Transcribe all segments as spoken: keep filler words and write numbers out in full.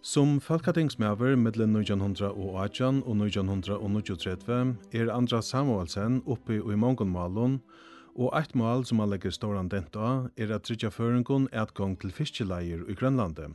Som folketingsmedlem mellom nitjan eighteen og nitjan nineogtretive er Andras Samuelsen oppe i Mongonmalon, og eitt mål som han legger stor dent av er at tryggja føringon atgang til fiskeleier i Grønlandet.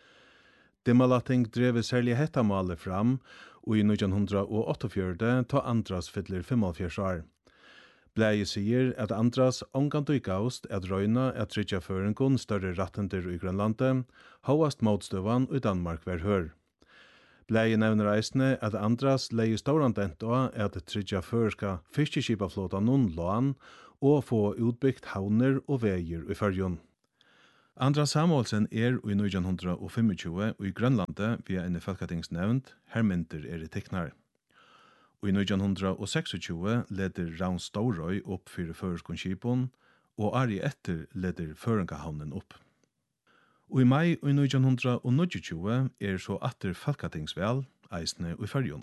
Dimalating drev særlig hetta målet fram, og i nitjan åttiofjøra ta Andras fyller femoghalvfjerds år. Blæi sier at Andras omgant i gaust at røyna at tryggja føringon større rattender i Grønlandet, hovast motstøvan i Danmark var hør. Blæi nevner eisne at Andras leie stauran dent av at tryggja førska fiskeskipaflåta nun lån og få utbyggt havner og veier i Førjun. Andras Samuelsen er i nitjan tjuefem og i Grønlandet via en folketingsnevnd, hermynter er i teknar. Og i nitjan seksogtjúgu leder Ravn Storøy opp fyrir føreskon skipon, og ari etter leder Føringahavnen opp. Og i mai og i nitjan niogtjúgu er så atter folketingsvel, eisne i Førjun.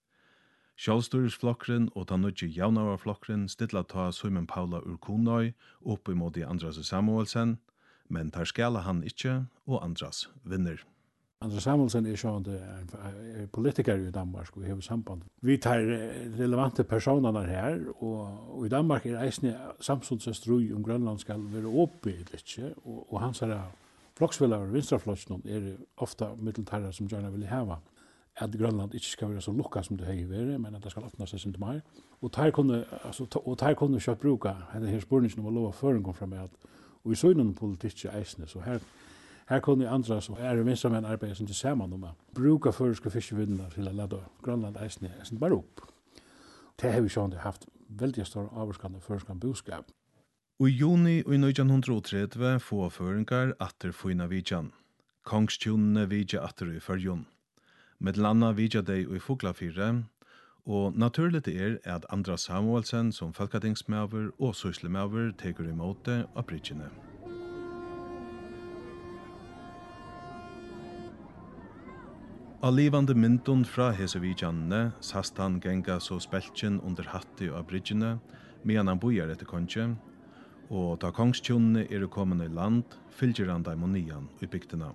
Sjálvstýrisflokkren og ta nødje javnavarflokkren stilla ta Simon Paula ur Kunøy opp imot i Andras Samuelsen, men tar skala han ikkje, og Andras vinner. Andras Samuelsen er sånn er politiker i Danmark, og vi har samband. Vi tar relevante personer her, og, og i Danmark er eisne samfunnsstrui om Grønland skal være oppe i litt, og, og hans her flokksvillar og vinstraflokksnon er ofta middeltarra som gjerne vil hava at Grønland ikke skal være så lukka som det har vært, men at det skal åpna seg sin til mer. Og der kunne, altså, og der kunne kjøpt bruka denne her spørningen om å lova føringen fra meg, og vi så innan politikk i eisne, så her Her kunne andre så er det minst menn arbeider som til sammen om å bruke føreske fiskevinner til å lade Grønland eisne eisne bare opp. Det har vi sånn haft veldig stor avvarskande føreske boskap. Og i juni i nitjan tretti få føringar atter fina vidjan. Kongstjonene vidja atter i Førjun. Med landa vidja dei i Fuglafire, og naturligt er at Andras Samuelsen som folketingsmøver og syslemøver teker imot det av bridgene. Av livande myndun fra hesevidjanne sast han genga så speltjen under hatti og bridgene, medan han bojar etter konge, og da kongstjonene er kommet i land, fylgjer han daimonian i bygdena.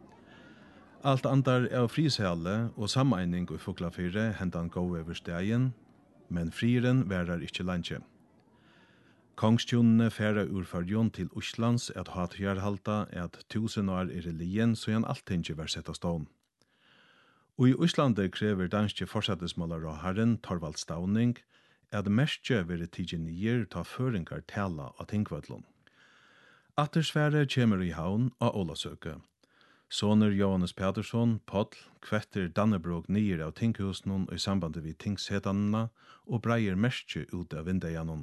Alt andar er frishelle og sameining i Fuglafire hentan gå over stegen, men frieren værar ikkje landje. Kongstjonene færa ur Førjun til Oslands at hatjarhalta at tusen år er i lien, så han alltingi var sett av stån. Og i Íslandi krever danske forsattesmålar og herren Torvald Stavning at merskje veri tidsinnier ta føringar tala av tingvødlun. Attersfære kjemur i havn av Ålasøke. Soner Johannes Pedersson, Poll, kvetter Dannebrog nyer av tinghusnun i sambandet vid tingshetanna og breier merskje ut av vindeianon.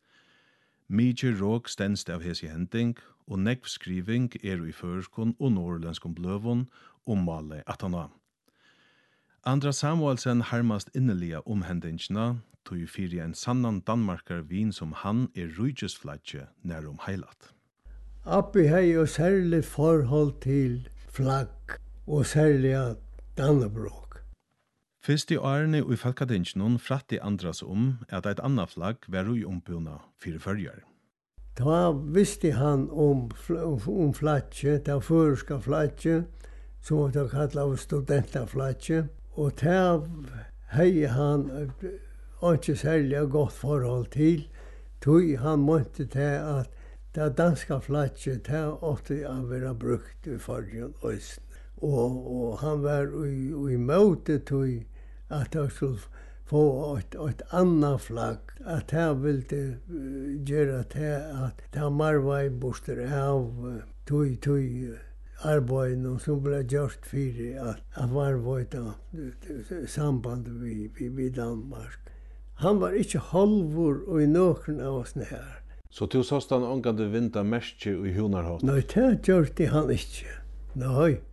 Mykje råk stenst av hesi hending, og negv skriving er i føreskon og norrlenskom bløvun om male atana. Andras Samuelsen harmast innelia omhendingina, tog fyrir en sannan Danmarkar vin som han er rujusflagge nær om heilat. Appi hei jo særlig forhold til flagg og særlig Dannebrog. Fyrst i årene i Falkadinjnon fratti Andras om at eit anna flagg var ui ombuna fyrir førjar. Da visste han om, om flagge, det føreska flagge, som det kallet av studentaflagge, og det hei han ikke særlig godt forhold til, tog han måtte til at det danska flagget, det åtte å være brukt i Førjun Østen. Og, og han var i, i måte til at han skulle få et, et annet flagg, at han ville gjøre til at det marvei borster av tog, tog arbeidene som ble gjort for at, at varvøyta samband vi, vi, vi Danmark. Han var ikke halvor og i noen av oss her. Så du såst han omgående vinda merskje i hunarhatt? Nei, det gjørte han ikke. Nei.